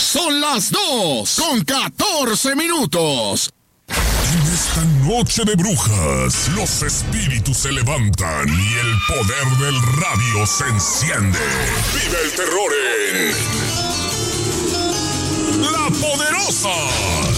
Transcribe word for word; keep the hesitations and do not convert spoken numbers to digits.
Son las dos con catorce minutos. En esta noche de brujas, los espíritus se levantan y el poder del radio se enciende. Vive el terror en La Poderosa.